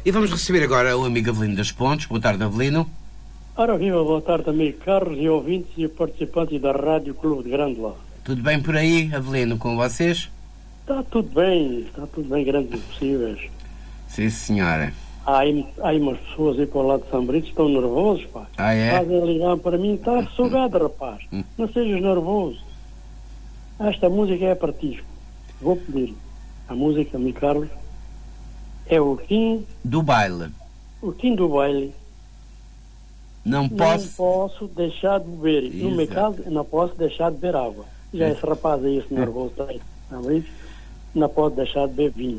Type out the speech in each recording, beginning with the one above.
E vamos receber agora o amigo Avelino das Pontes. Boa tarde, Avelino. Ora viva, boa tarde, amigo Carlos e ouvintes e participantes da Rádio Clube de Grândola. Tudo bem por aí, Avelino, com vocês? Está tudo bem, grandes possíveis. Sim, senhora. Há aí umas pessoas aí para o lado de São Brito estão nervosos, pá. Ah, é? Fazem ligar para mim, está ressugado, rapaz. Não sejas nervoso. Esta música é para ti. Vou pedir. A música, amigo Carlos, é o Kim Do baile. O Kim do baile. Não posso deixar de beber. Exato. No meu caso, não posso deixar de beber água. Já esse rapaz aí, esse nervoso aí, não pode deixar de beber vinho.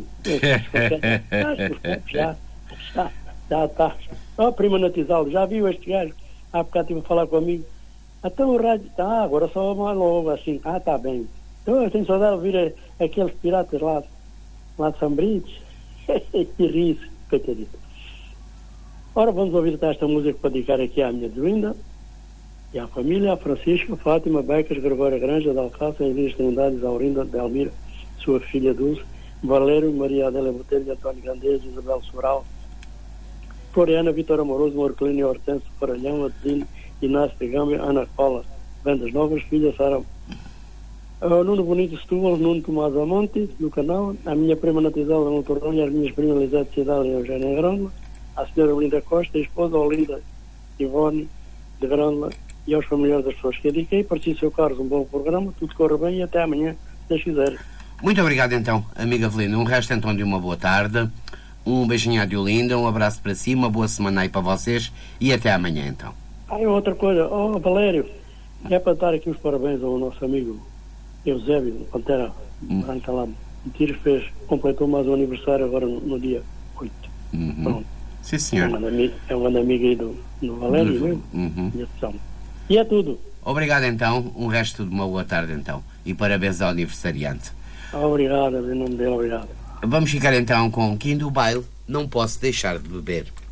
Já está. Ó, prima Natizal, já viu este gajo? Há bocado estive a falar comigo. Então o rádio, agora só mais logo assim. Está bem. Então eu tenho saudade de ouvir aqueles piratas lá de São Brito. E ri-se, coitadito. Ora, vamos ouvir esta música para dedicar aqui à minha Delinda e à família, a Francisca, Fátima, Becas, Gregória Granja, de Alfaça, Elias Trindade, Aurinda, Delmira, sua filha Dulce, Valério, Maria Adélia Botelho, António Gandês, Isabel Sobral, Floriana, Vitor Amoroso, Marcolino, Hortense, Faralhão, Adelino, Inácio de Gâmbia, Ana Paula, Vendas Novas, filha Sara, Nuno Bonito Setúbal, Nuno Tomás Amonte, no canal, a minha prima Natizal, no Torrão, as minhas primas Lisete Cidade e Eugénia Grândola, a senhora Olinda Costa, a esposa Olinda Ivone de Grândola e aos familiares das pessoas que dediquei. Para si, seu Carlos, um bom programa, tudo corre bem e até amanhã, se Deus quiser. Muito obrigado então, amiga Avelino. Um resto então de uma boa tarde, um beijinho à Diolinda, um abraço para si, uma boa semana aí para vocês e até amanhã então. Outra coisa, Valério, é para dar aqui os parabéns ao nosso amigo Eusébio, Pantera Branca lá de Tiros, completou mais um aniversário agora no dia 8. Pronto. Sim, senhor. É um grande amigo aí do Valério, E é tudo. Obrigado então, um resto de uma boa tarde então e parabéns ao aniversariante. Obrigado, em nome dele, obrigado. Vamos ficar então com Kim do baile, Não Posso Deixar de Beber.